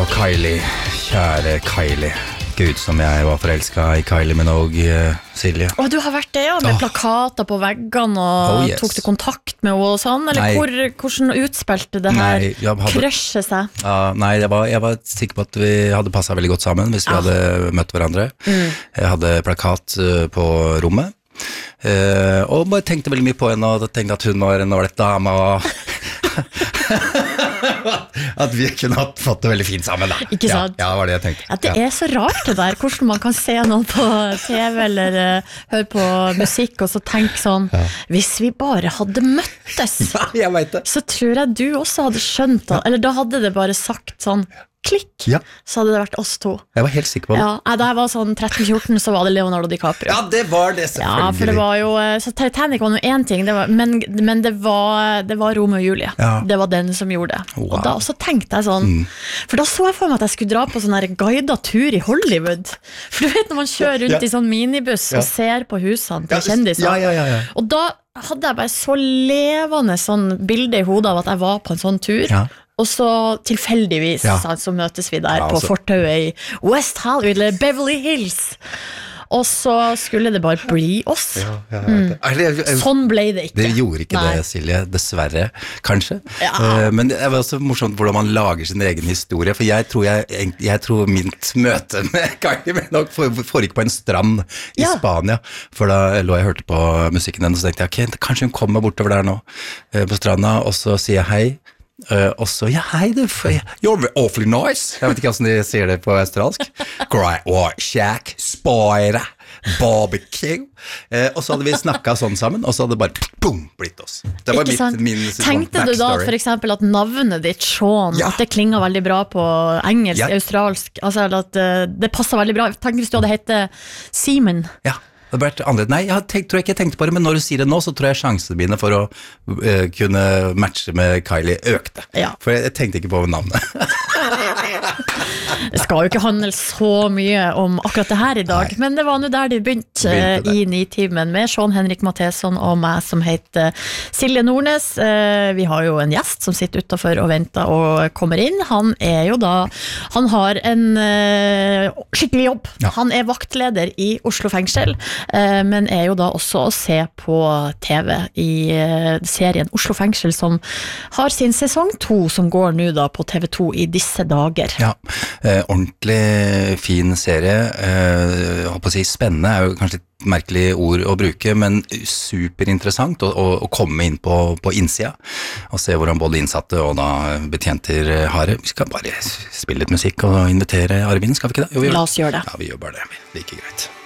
Kylie, kjære Kylie. Gud som jeg var forelsket I Kylie Minogue, Silje. Og du har vært det, ja, med plakater på veggene og tok du kontakt med henne og sånn, eller hvordan utspilte det her krasjet seg? Ja, nei, jeg var sikker på at vi hadde passet veldig godt sammen hvis vi hadde møtt hverandre. Jeg hadde plakat på rommet, og bare tenkte veldig mye på henne, og tenkte at hun var en ålreit dame, og at vi kunne ha fått det veldig fint sammen da. Ikke sant? Ja, det var det jeg tenkte. Ja, det er så rart det der, hvordan man kan se noen på TV eller høre på musikk og så tenke sånn, hvis vi bare hadde møttes, jeg vet det. Så tror jeg du også hadde skjønt det, eller da hadde det bare sagt sånn, klikk, så hadde det vært oss to. Jeg var helt sikker på det. Ja, da jeg var sånn 13-14 så var det Leonardo DiCaprio. Ja, det var det selvfølgelig. Ja, for det var jo, så Titanic var noe en ting, men det var Romeo og Julie. Det var den som gjorde det. Wow. Og da også tenkte jeg sånn, for da så jeg for meg at jeg skulle dra på sånn her guidet tur I Hollywood. For du vet når man kjører rundt I sånn minibuss og ser på husene til kjendiser. Og da hadde jeg bare så levende sånn bilde I hodet av at jeg var på en sånn tur. Og så tilfeldigvis så møtes vi der på fortauet I West Hollywood eller Beverly Hills. Og så skulle det bare bli oss. Sånn ble det ikke. Det gjorde ikke det, Silje, dessverre, kanskje. Men det var også morsomt hvordan man lager sin egen historie, for jeg tror mitt møte med Kylie Minogue foregikk på en strand I Spania, for da lå jeg og hørte på musikken hennes, og så tenkte jeg, kanskje hun kommer bortover der nå, på stranda, og så sier jeg hei, og så, hei du, you're awfully nice. Jeg vet ikke hvordan de sier det på australsk. Great white shack, spider, barbecue. Og så hadde vi snakket sånn sammen, og så hadde det bare boom, blitt oss. Det var min Tenkte du da for eksempel at navnet ditt, Sean, at det klinger veldig bra på engelsk, australsk, altså at det passer veldig bra. Tenk hvis du hadde hette Simon. Ja. Det ble annerledes. Nei, tror jeg ikke tenkte på det, men når du sier det nå, så tror jeg sjansene mine for å kunne matche med Kylie økte. For jeg tenkte ikke på navnet. Det skal jo ikke handle så mye om akkurat det her I dag, men det var nå der det begynte I Nitimen med Sean Henrik Matheson og meg som heter Silje Nordnes. Vi har jo en gjest som sitter utenfor og venter og kommer inn. Han jo da, han har en skikkelig jobb. Han vaktleder I Oslo fengsel, men jo da også å se på TV I serien Oslo fengsel som har sin sesong 2 som går nå da på TV2 I disse dager. Ja, ordentlig fin serie, jeg håper å si spennende jo kanskje et merkelig ord å bruke, men superinteressant å komme inn på innsida og se hvordan både innsatte og da betjenter har det. Vi skal bare spille litt musikk og invitere Arvin, skal vi ikke det? Jo, la oss gjøre det. Ja, vi gjør bare det, like greit.